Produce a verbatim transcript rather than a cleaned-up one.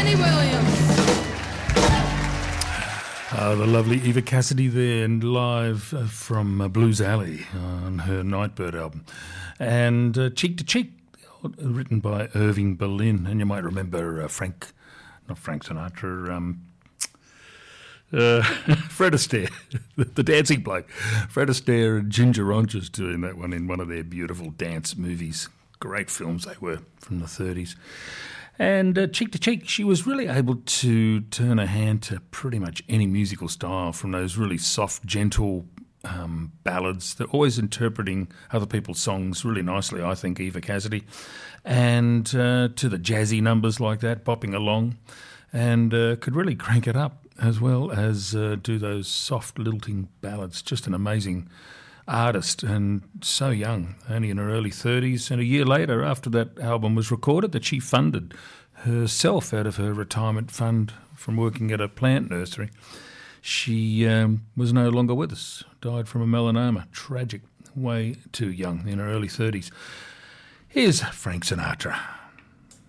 Tony Williams. Uh, the lovely Eva Cassidy there, and live uh, from uh, Blues Alley on her Nightbird album. And uh, Cheek to Cheek, written by Irving Berlin. And you might remember uh, Frank, not Frank Sinatra, um, uh, Fred Astaire, the dancing bloke. Fred Astaire and Ginger Rogers doing that one in one of their beautiful dance movies. Great films they were from the thirties. And uh, Cheek to Cheek, she was really able to turn her hand to pretty much any musical style, from those really soft, gentle um, ballads. They're always interpreting other people's songs really nicely, I think, Eva Cassidy, and uh, to the jazzy numbers like that, popping along, and uh, could really crank it up, as well as uh, do those soft, lilting ballads. Just an amazing artist, and so young, only in her early thirties. And a year later, after that album was recorded, that she funded herself out of her retirement fund from working at a plant nursery. She um, was no longer with us, died from a melanoma. Tragic, way too young, in her early thirties. Here's Frank Sinatra.